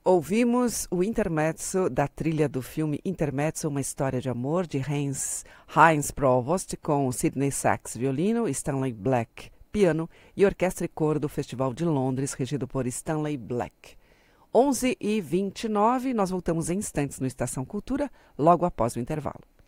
Ouvimos o intermezzo da trilha do filme Intermezzo, uma história de amor, de Heinz Provost, com Sidney Sax, violino, Stanley Black, piano, e orquestra e coro do Festival de Londres, regido por Stanley Black. 11h29, nós voltamos em instantes no Estação Cultura, logo após o intervalo.